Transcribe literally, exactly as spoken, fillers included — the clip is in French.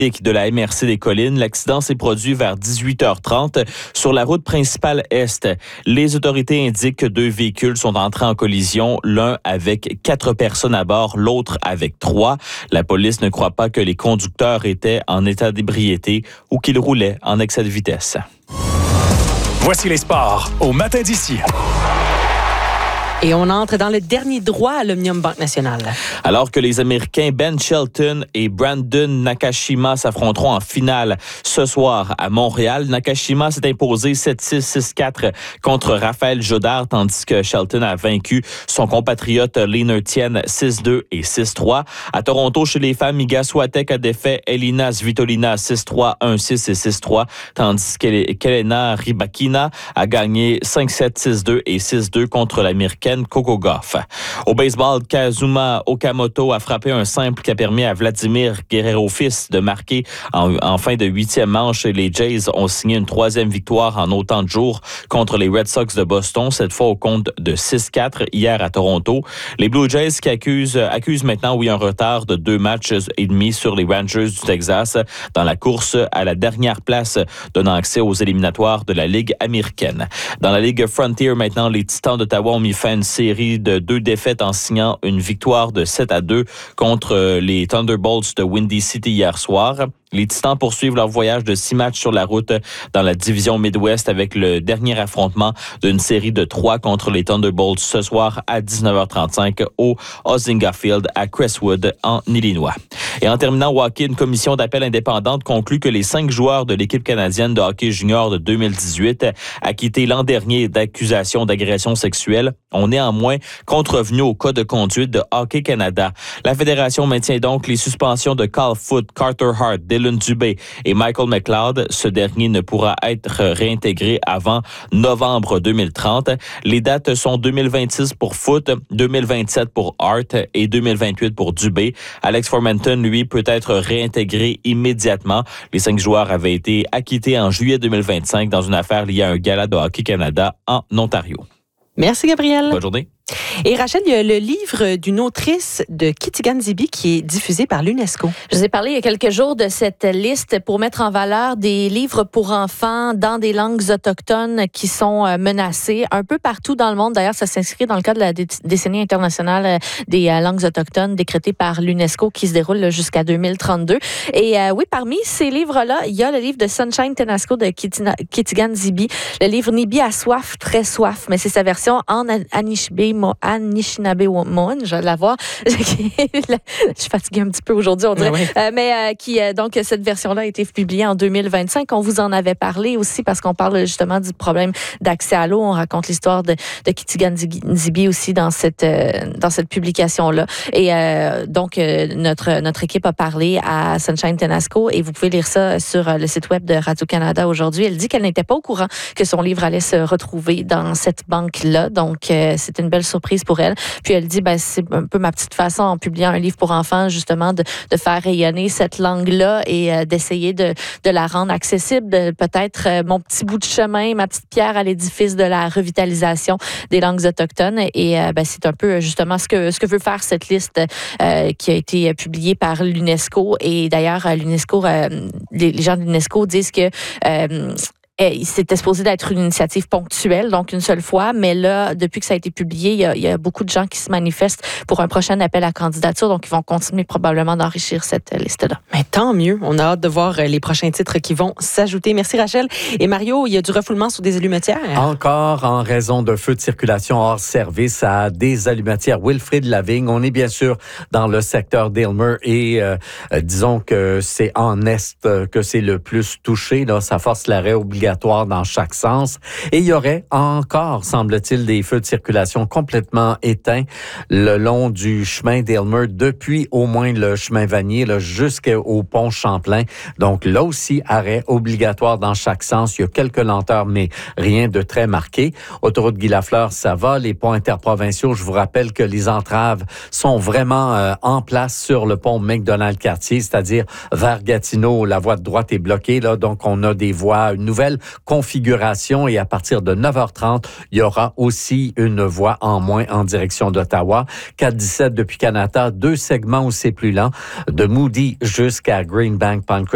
de la M R C des Collines. L'accident s'est produit vers dix-huit heures trente sur la route principale Est. Les autorités indiquent que deux véhicules sont entrés en collision, l'un avec quatre personnes à bord, l'autre avec trois. La police ne croit pas que les conducteurs étaient en état d'ébriété ou qu'ils roulaient en excès de vitesse. Voici les sports au matin d'ici. Et on entre dans le dernier droit à l'Omnium Banque Nationale. Alors que les Américains Ben Shelton et Brandon Nakashima s'affronteront en finale ce soir à Montréal, Nakashima s'est imposé sept six, six quatre contre Raphaël Jodard, tandis que Shelton a vaincu son compatriote Liner Tien six deux et six trois. À Toronto, chez les femmes, Iga Swiatek a défait Elina Svitolina six trois, un six et six trois, tandis que Kelena Rybakina a gagné cinq sept, six deux et six deux contre l'Américaine Coco Gauff. Au baseball, Kazuma Okamoto a frappé un simple qui a permis à Vladimir Guerrero-Fils de marquer en, en fin de huitième manche. Les Jays ont signé une troisième victoire en autant de jours contre les Red Sox de Boston, cette fois au compte de six quatre hier à Toronto. Les Blue Jays qui accusent, accusent maintenant, oui, un retard de deux matchs et demi sur les Rangers du Texas dans la course à la dernière place, donnant accès aux éliminatoires de la Ligue américaine. Dans la Ligue Frontier, maintenant, les Titans d'Ottawa ont mis fin à une série de deux défaites en signant une victoire de sept à deux contre les Thunderbolts de Windy City hier soir. Les Titans poursuivent leur voyage de six matchs sur la route dans la division Midwest avec le dernier affrontement d'une série de trois contre les Thunderbolts ce soir à dix-neuf heures trente-cinq au Huizenga Field à Crestwood en Illinois. Et en terminant au hockey, une commission d'appel indépendante conclut que les cinq joueurs de l'équipe canadienne de hockey junior de deux mille dix-huit, acquittés l'an dernier d'accusations d'agression sexuelle, ont néanmoins contrevenu au code de conduite de Hockey Canada. La fédération maintient donc les suspensions de Carl Foote, Carter Hart, Dylan Dubé et Michael McLeod. Ce dernier ne pourra être réintégré avant novembre deux mille trente. Les dates sont deux mille vingt-six pour Foote, deux mille vingt-sept pour Hart et deux mille vingt-huit pour Dubé. Alex Formenton, lui, peut être réintégré immédiatement. Les cinq joueurs avaient été acquittés en juillet deux mille vingt-cinq dans une affaire liée à un gala de Hockey Canada en Ontario. Merci, Gabriel. Bonne journée. Et Rachel, il y a le livre d'une autrice de Kitigan Zibi qui est diffusé par l'UNESCO. Je vous ai parlé il y a quelques jours de cette liste pour mettre en valeur des livres pour enfants dans des langues autochtones qui sont menacées un peu partout dans le monde. D'ailleurs, ça s'inscrit dans le cadre de la décennie internationale des langues autochtones décrétée par l'UNESCO qui se déroule jusqu'à deux mille trente-deux. Et euh, oui, parmi ces livres-là, il y a le livre de Sunshine Tenasco de Kitigan Zibi, le livre Nibi a soif, très soif, mais c'est sa version en Anishinaabe. Anishinaabe-Moan, je vais la voir. Je suis fatiguée un petit peu aujourd'hui, on dirait. Oui. Euh, mais euh, qui, euh, donc, cette version-là a été publiée en deux mille vingt-cinq. On vous en avait parlé aussi parce qu'on parle justement du problème d'accès à l'eau. On raconte l'histoire de, de Kitigan Zibi aussi dans cette, euh, dans cette publication-là. Et euh, donc, euh, notre, notre équipe a parlé à Sunshine Tenasco et vous pouvez lire ça sur le site web de Radio-Canada aujourd'hui. Elle dit qu'elle n'était pas au courant que son livre allait se retrouver dans cette banque-là. Donc, euh, c'est une belle surprise pour elle. Puis elle dit, ben, c'est un peu ma petite façon en publiant un livre pour enfants, justement, de, de faire rayonner cette langue-là et euh, d'essayer de, de la rendre accessible, de peut-être euh, mon petit bout de chemin, ma petite pierre à l'édifice de la revitalisation des langues autochtones. Et euh, ben, c'est un peu justement ce que, ce que veut faire cette liste euh, qui a été publiée par l'UNESCO. Et d'ailleurs, l'UNESCO, euh, les, les gens de l'UNESCO disent que euh, c'était supposé d'être une initiative ponctuelle, donc une seule fois, mais là, depuis que ça a été publié, il y a, il y a beaucoup de gens qui se manifestent pour un prochain appel à candidature, donc ils vont continuer probablement d'enrichir cette liste-là. Mais tant mieux, on a hâte de voir les prochains titres qui vont s'ajouter. Merci Rachel. Et Mario, il y a du refoulement sur des allumetières? Encore en raison de feux de circulation hors service à des allumetières Wilfrid Lavigne. On est bien sûr dans le secteur d'Aylmer et euh, disons que c'est en Est que c'est le plus touché. Là, ça force l'arrêt obligatoire dans chaque sens. Et il y aurait encore, semble-t-il, des feux de circulation complètement éteints le long du chemin d'Aylmer, depuis au moins le chemin Vanier là, jusqu'au pont Champlain. Donc là aussi, arrêt obligatoire dans chaque sens. Il y a quelques lenteurs, mais rien de très marqué. Autoroute Guy Lafleur, ça va. Les ponts interprovinciaux, je vous rappelle que les entraves sont vraiment euh, en place sur le pont McDonald-Cartier, c'est-à-dire vers Gatineau, la voie de droite est bloquée. Là, donc on a des voies, une nouvelle configuration et à partir de neuf heures trente, il y aura aussi une voie en moins en direction d'Ottawa. quatre dix-sept depuis Canada, deux segments où c'est plus lent, de Moody jusqu'à Greenbank, Pinecrest.